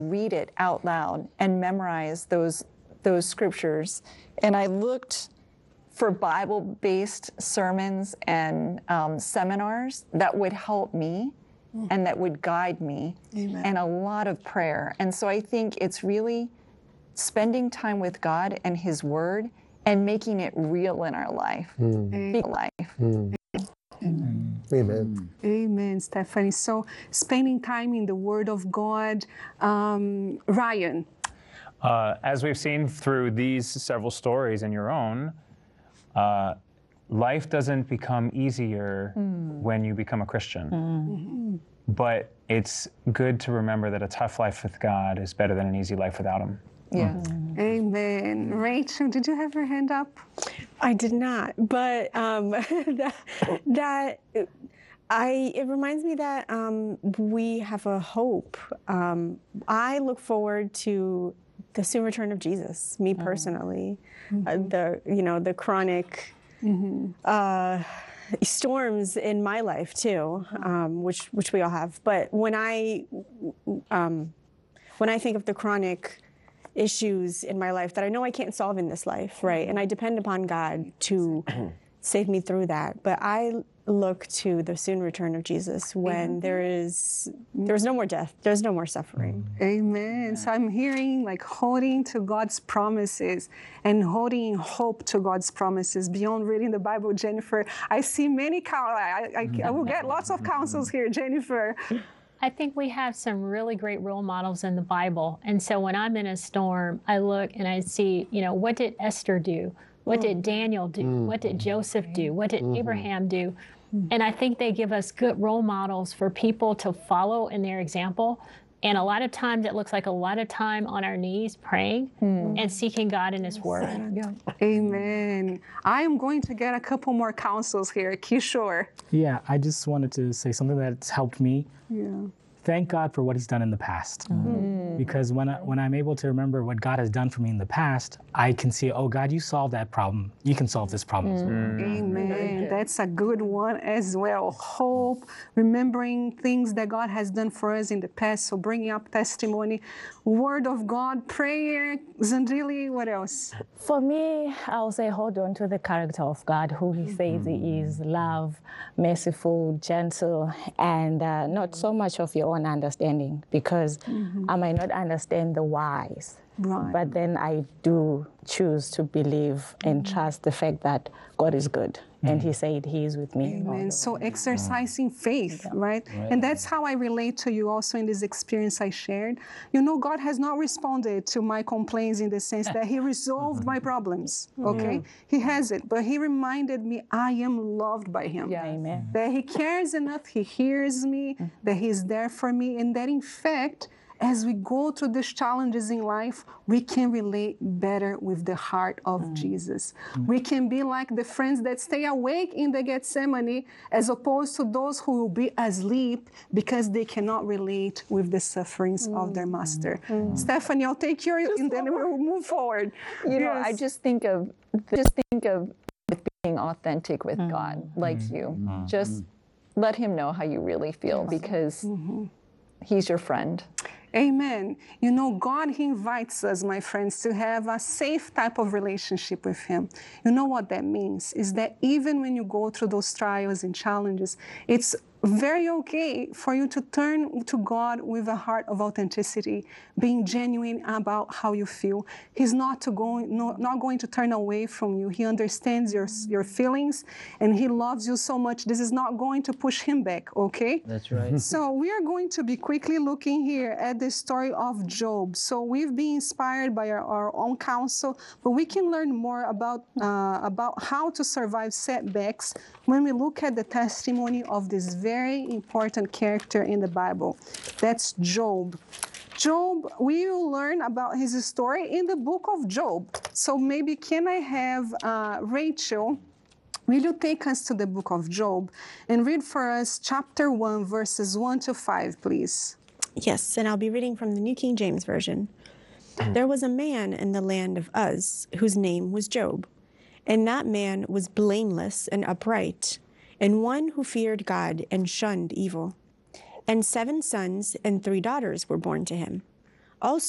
read it out loud and memorize those scriptures. And I looked for Bible-based sermons and seminars that would help me and that would guide me. Amen. And a lot of prayer. And so I think it's really spending time with God and His Word and making it real in our life. Amen. Amen, Stephanie. So spending time in the Word of God. Ryan. As we've seen through these several stories and your own, life doesn't become easier when you become a Christian. But it's good to remember that a tough life with God is better than an easy life without Him. Yeah. Amen. Rachel, did you have your hand up? I did not, but it reminds me that we have a hope. I look forward to the soon return of Jesus, me personally. The chronic storms in my life too, which we all have. But when I think of the chronic issues in my life that I know I can't solve in this life, right? And I depend upon God to save me through that. But I look to the soon return of Jesus when there's no more death, there's no more suffering. Amen. So I'm hearing like holding to God's promises and holding hope to God's promises beyond reading the Bible. Jennifer, I see many, I will get lots of counsels here, Jennifer. I think we have some really great role models in the Bible. And so when I'm in a storm, I look and I see, what did Esther do? What did Daniel do? What did Joseph do? What did Abraham do? And I think they give us good role models for people to follow in their example. And a lot of times it looks like a lot of time on our knees praying and seeking God in His Word. Amen. I am going to get a couple more counsels here. Kishore. Yeah, I just wanted to say something that's helped me. Yeah. Thank God for what He's done in the past. Because when I'm able to remember what God has done for me in the past, I can see, oh, God, you solved that problem. You can solve this problem as well. Amen. That's a good one as well. Hope, remembering things that God has done for us in the past. So bringing up testimony, Word of God, prayer. Zandili, what else? For me, I'll say hold on to the character of God, who He says He is: love, merciful, gentle, and not so much of your own understanding, because I might not understand the whys. Right. But then I do choose to believe and trust the fact that God is good. And He said He is with me. Amen. So exercising faith, right? And that's how I relate to you also in this experience I shared. God has not responded to my complaints in the sense that He resolved my problems, okay? He hasn't, but He reminded me I am loved by Him. Yeah. Amen. That He cares enough, He hears me, that He's there for me, and that in fact, as we go through these challenges in life, we can relate better with the heart of Jesus. We can be like the friends that stay awake in the Gethsemane, as opposed to those who will be asleep because they cannot relate with the sufferings of their master. Stephanie, I'll take yours and then we'll move forward. I just think of being authentic with God, like you. Just let Him know how you really feel, because He's your friend. Amen. God, He invites us, my friends, to have a safe type of relationship with Him. You know what that means? Is that even when you go through those trials and challenges, it's very okay for you to turn to God with a heart of authenticity, being genuine about how you feel. He's not going to turn away from you. He understands your feelings, and He loves you so much. This is not going to push Him back, okay? That's right. So we are going to be quickly looking here at the story of Job. So we've been inspired by our own counsel, but we can learn more about how to survive setbacks when we look at the testimony of this very important character in the Bible. That's Job. Job, we will learn about his story in the book of Job. So maybe can I have Rachel, will you take us to the book of Job and read for us chapter 1, verses 1 to 5, please? Yes, and I'll be reading from the New King James Version. There was a man in the land of Uz whose name was Job. And that man was blameless and upright, and one who feared God and shunned evil. And 7 sons and 3 daughters were born to him. also